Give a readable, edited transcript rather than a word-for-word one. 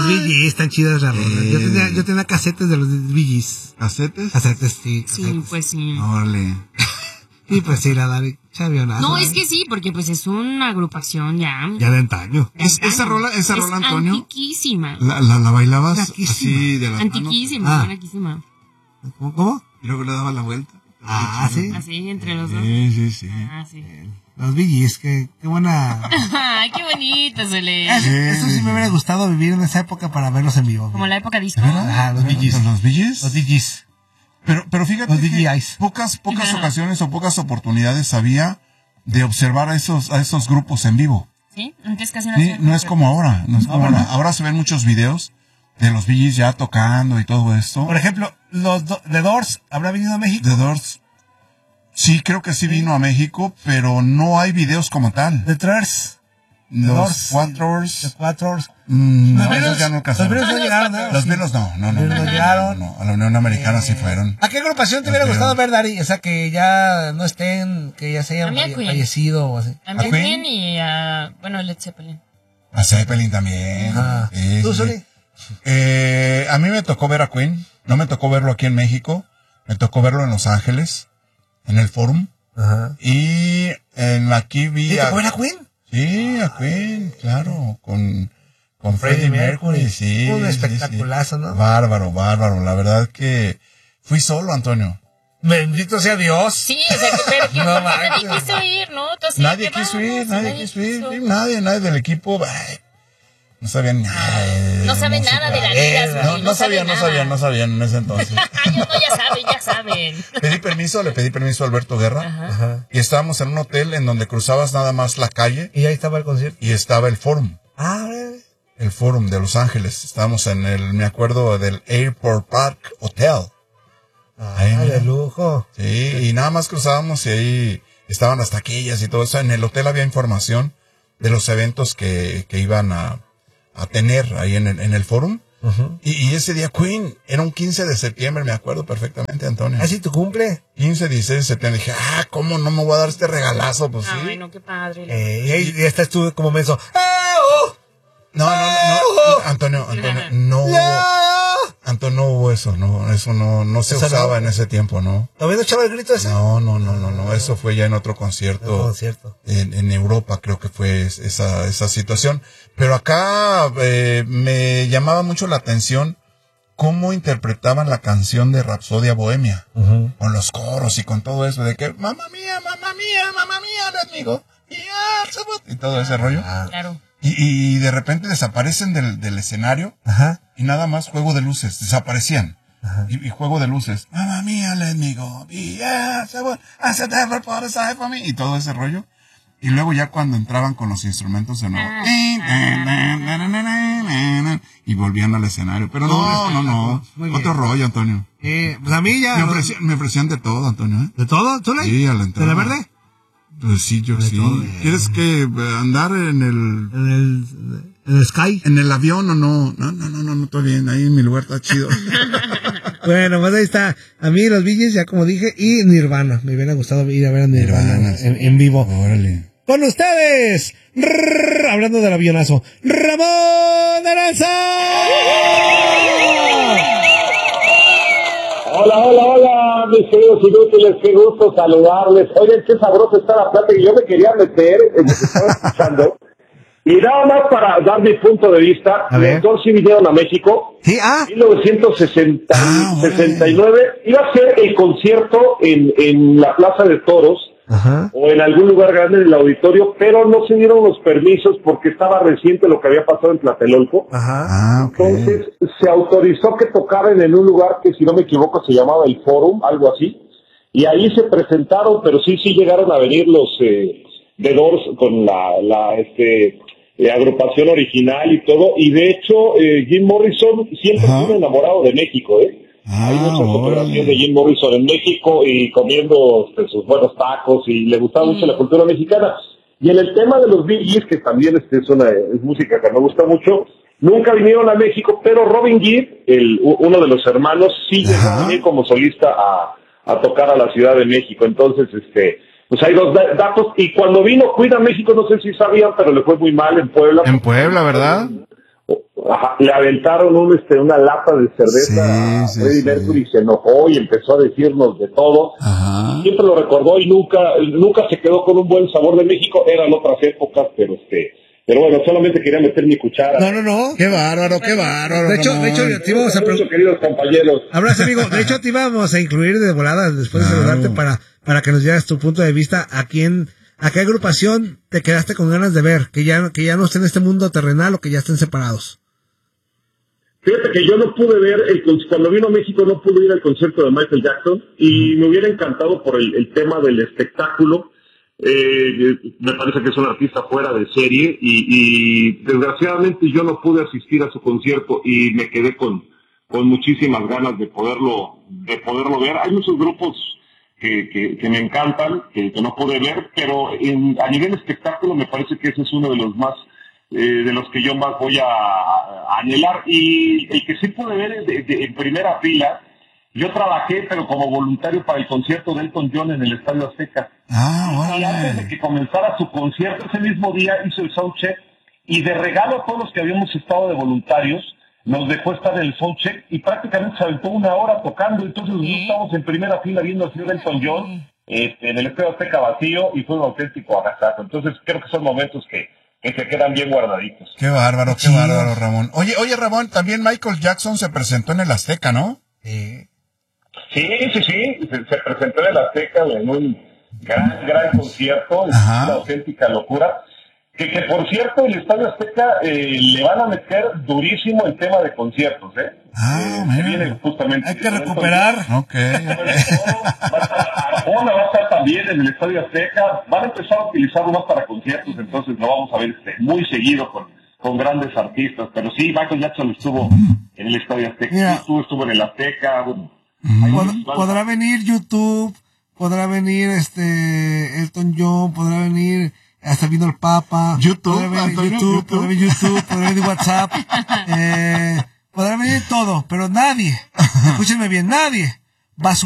Los Bee Gees, están chidas las rolas. Yo tenía casetes de los Bee Gees. ¿Casetes? Casetes, sí. Sí, Casetes. pues sí. Órale. Y pues sí, la Dari, chavionazo. No, es que sí, porque pues es una agrupación ya. Ya de antaño. Esa rola, Antonio. Antiquísima. ¿La bailabas Antiquísima. así de las manos? Antiquísima, antiquísima. ¿Cómo? Y luego le daba la vuelta. Sí. Así, entre los dos. Sí. Ah, sí. Los Bee Gees, qué buena. Ay, qué bonito, Sole. Eso sí me hubiera gustado vivir en esa época para verlos en vivo. Como la época disco. Los Bee Gees. ¿Los Bee Gees? Los Bee Gees. Pero fíjate Los que DJs. pocas ocasiones o pocas oportunidades había de observar a esos grupos en vivo. Sí, antes casi no. Sí, no es como ahora, Ahora se ven muchos videos de los Bee Gees ya tocando y todo esto. Por ejemplo, The Doors, ¿habrá venido a México? The Doors, sí, creo que sí vino a México, pero no hay videos como tal. The Thirds. Los Quattros. The Quattros. No, esos ya nunca Los son. Beatles no llegaron, ¿no? Los Beatles no. No llegaron. No, a la Unión Americana sí fueron. ¿A qué agrupación te hubiera gustado ver, Dari? O sea, que ya no estén, que ya se hayan A mí a Queen. fallecido o así. A mí Queen y a, bueno, Led Zeppelin. A Zeppelin también. Sí, ¿Tú, sí. Soli? A mí me tocó ver a Queen. No me tocó verlo aquí en México. Me tocó verlo en Los Ángeles, en el Forum. Ajá. Y aquí vi ¿Te tocó ver a Queen? Sí, a Queen, claro. Con Freddie Mercury, sí. Un espectaculazo, sí. ¿no? Bárbaro. La verdad que fui solo, Antonio. Bendito sea Dios. Sí, o sea, pero que No nadie manches. quiso ir, ¿no? Tú así, Nadie que quiso vamos, ir, quiso. Sí, nadie del equipo. No sabían nada. No saben nada de la vida. Soli, No sabían en ese entonces. Ellos no, ya saben. Le pedí permiso a Alberto Guerra. Ajá. Y estábamos en un hotel en donde cruzabas nada más la calle Y ahí estaba el concierto. y estaba el Forum. El Forum de Los Ángeles. Estábamos me acuerdo del Airport Park Hotel. de lujo. Sí, y nada más cruzábamos y ahí estaban las taquillas y todo eso. En el hotel había información de los eventos que iban a tener ahí en el Forum. Uh-huh. Y ese día Queen, era un 15 de septiembre, me acuerdo perfectamente, Antonio. ¿Así tu cumple? 15, 16 de septiembre. Dije, ¿cómo no me voy a dar este regalazo? Pues sí. Ay, no, qué padre. Y ya estás tú como menso. No, Antonio, no. Antonio, no hubo eso, eso no se Eso usaba no. en ese tiempo, ¿no? ¿También echaba el grito ese? No, eso fue ya en otro concierto. En Europa creo que fue esa situación. Pero acá me llamaba mucho la atención cómo interpretaban la canción de Rapsodia Bohemia. Uh-huh. Con los coros y con todo eso de que, mamá mía, amigo. Y todo ese rollo. Claro. Y de repente desaparecen del escenario. Ajá. Y nada más juego de luces, desaparecían. Ajá. Y juego de luces. Mamma mía, let me go. Y todo ese rollo. Y luego ya cuando entraban con los instrumentos de nuevo. Y volvían al escenario. Pero no. Muy bien. Otro rollo, Antonio. Pues a mí ya... Me ofrecían de todo, Antonio. ¿Eh? ¿De todo? ¿Tú Sí, a la ¿De entrada. la verde? Pues sí, yo De sí. todo. ¿Quieres que andar en En el Sky. en el avión o no? No, estoy bien. Ahí mi lugar está chido. Bueno, pues ahí está. A mí los Bee Gees, ya como dije, y Nirvana. Me hubiera gustado ir a ver a Nirvana en vivo. Órale. Con ustedes, hablando del avionazo, Ramón Aranza. Hola, mis queridos inútiles, qué gusto saludarles. Oigan, qué sabroso está la plática, y yo me quería meter en lo que estaba escuchando. Y nada más para dar mi punto de vista, los dos sí vinieron a México. Sí, 1969 iba a ser el concierto en la Plaza de Toros. Ajá. O en algún lugar grande del auditorio, pero no se dieron los permisos porque estaba reciente lo que había pasado en Tlatelolco. Ajá. Okay. Entonces se autorizó que tocaran en un lugar que, si no me equivoco, se llamaba el Forum, algo así, y ahí se presentaron, pero sí llegaron a venir los The Doors con la agrupación original y todo, y de hecho Jim Morrison siempre estuvo enamorado de México, Hay mucha fotografías de Jim Morrison en México y comiendo sus buenos tacos, y le gustaba mucho la cultura mexicana. Y en el tema de los Bee Gees, que también es música que me gusta mucho, nunca vinieron a México, pero Robin Gibb, uno de los hermanos, sí llegó a venir como solista a tocar a la Ciudad de México. Entonces, pues hay dos datos. Y cuando vino Queen a México, no sé si sabían, pero le fue muy mal en Puebla. En Puebla, ¿verdad? le aventaron una lata de cerveza a Freddie Mercury y se enojó y empezó a decirnos de todo. Ajá. Siempre lo recordó y nunca se quedó con un buen sabor de México. Eran otras épocas, pero bueno, solamente quería meter mi cuchara. No. Qué bárbaro. De hecho, te íbamos a preguntar, queridos compañeros. Abrazo, amigo. De hecho, te íbamos a incluir de volada después de saludarte para que nos dieras tu punto de vista a qué agrupación te quedaste con ganas de ver, que ya no esté en este mundo terrenal o que ya estén separados. Fíjate que yo no pude ver, cuando vino a México no pude ir al concierto de Michael Jackson y me hubiera encantado por el tema del espectáculo. Me parece que es un artista fuera de serie y desgraciadamente yo no pude asistir a su concierto y me quedé con muchísimas ganas de poderlo ver. Hay muchos grupos que me encantan, que no pude ver, pero a nivel espectáculo me parece que ese es uno de los más de los que yo más voy a anhelar. Y el que sí pude ver en primera fila, yo trabajé pero como voluntario para el concierto de Elton John en el Estadio Azteca. Y antes de que comenzara su concierto, ese mismo día hizo el soundcheck y de regalo a todos los que habíamos estado de voluntarios nos dejó estar en el soundcheck y prácticamente se aventó 1 hora tocando. Entonces nosotros estábamos en primera fila viendo al señor Elton John en el Estadio Azteca vacío y fue un auténtico agasajo. Entonces creo que son momentos que se quedan bien guardaditos. Qué bárbaro, Ramón. Oye, Ramón, también Michael Jackson se presentó en el Azteca, ¿no? Sí, se presentó en el Azteca en un gran concierto, una auténtica locura. Que por cierto, el Estadio Azteca le van a meter durísimo el tema de conciertos, viene justamente. Hay que recuperar. Arjona va a estar también en el Estadio Azteca. Van a empezar a utilizarlo más para conciertos, entonces lo vamos a ver muy seguido con grandes artistas. Pero sí, Michael Jackson estuvo en el Estadio Azteca. Estuvo en el Azteca. Podrá venir YouTube, podrá venir Elton John, podrá venir hasta vino el Papa, podrá venir WhatsApp, podrá venir todo, pero nadie, escúchenme bien, nadie va a